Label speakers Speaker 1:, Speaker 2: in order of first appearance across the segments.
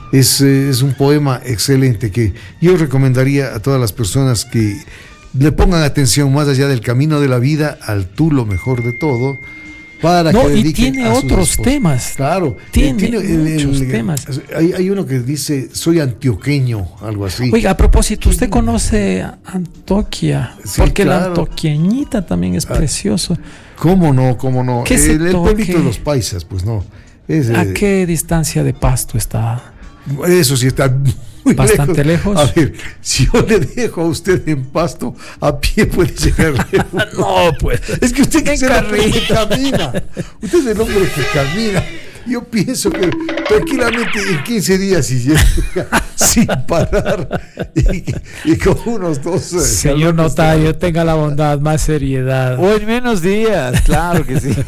Speaker 1: Es un poema excelente que yo recomendaría a todas las personas que le pongan atención más allá del camino de la vida al tú lo mejor de todo. Para
Speaker 2: no,
Speaker 1: que
Speaker 2: y tiene otros temas.
Speaker 1: Claro,
Speaker 2: tiene muchos temas.
Speaker 1: Hay uno que dice, soy antioqueño, algo así.
Speaker 2: Oiga, a propósito, ¿usted conoce Antioquia?
Speaker 1: Sí,
Speaker 2: porque
Speaker 1: claro.
Speaker 2: La antioqueñita también es precioso.
Speaker 1: ¿Cómo no? ¿Cómo no? El pueblito de los paisas, pues no.
Speaker 2: ¿A qué distancia de Pasto está?
Speaker 1: Eso sí está muy
Speaker 2: bastante lejos.
Speaker 1: A ver, si yo le dejo a usted en Pasto, a pie puede llegar lejos.
Speaker 2: No, pues.
Speaker 1: Es que usted es el hombre que camina. Usted es el hombre que camina. Yo pienso que tranquilamente en 15 días y llega sin parar y con unos 12.
Speaker 2: Señor notario, tenga la bondad, más seriedad.
Speaker 3: O en menos días, claro que sí.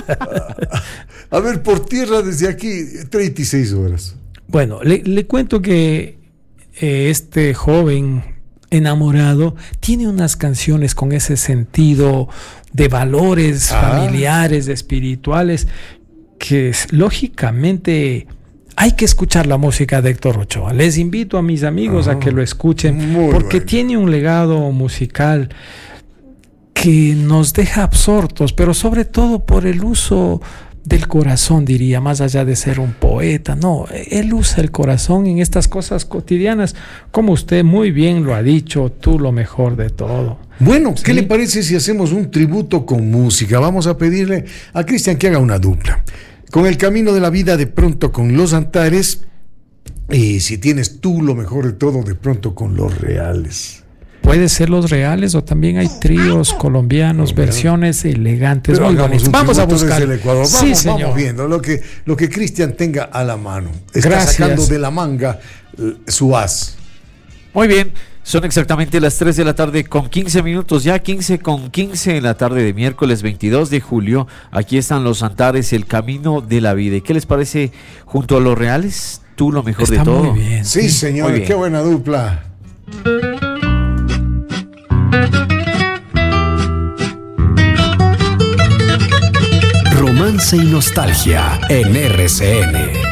Speaker 1: A ver, por tierra desde aquí, 36 horas.
Speaker 2: Bueno, le cuento que este joven enamorado tiene unas canciones con ese sentido de valores familiares, espirituales, que lógicamente hay que escuchar la música de Héctor Ochoa. Les invito a mis amigos a que lo escuchen, porque tiene un legado musical que nos deja absortos, pero sobre todo por el uso del corazón, diría, más allá de ser un poeta. No, él usa el corazón en estas cosas cotidianas, como usted muy bien lo ha dicho, tú lo mejor de todo.
Speaker 1: Bueno, ¿qué le parece si hacemos un tributo con música? Vamos a pedirle a Cristian que haga una dupla. Con El Camino de la Vida, de pronto con Los Antares, y si tienes tú lo mejor de todo, de pronto con Los Reales.
Speaker 2: Puede ser Los Reales, o también hay tríos colombianos, versiones elegantes.
Speaker 1: Muy bonitas. Vamos a buscar
Speaker 2: el
Speaker 1: Ecuador.
Speaker 2: Sí, señor.
Speaker 1: Vamos viendo lo que Cristian tenga a la mano. Está sacando de la manga su as.
Speaker 3: Muy bien, son exactamente las 3 de la tarde con 15 minutos, ya 15:15 en la tarde de miércoles 22 de julio. Aquí están Los Antares, El Camino de la Vida. ¿Y qué les parece junto a Los Reales? Tú lo mejor de todo.
Speaker 2: Muy bien.
Speaker 1: Sí, señor, qué buena dupla.
Speaker 4: Romance y nostalgia en RCN.